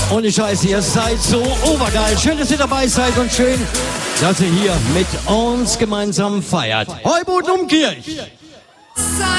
Ohne Scheiße, ihr seid so obergeil. Schön, dass ihr dabei seid und schön, dass ihr hier mit uns gemeinsam feiert. Heuboden Umkirch.